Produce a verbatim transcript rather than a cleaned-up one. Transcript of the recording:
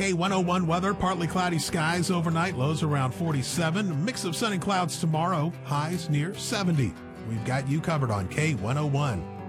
K one oh one weather, partly cloudy skies overnight, lows around forty-seven. A mix of sun and clouds tomorrow, highs near seventy. We've got you covered on K one oh one.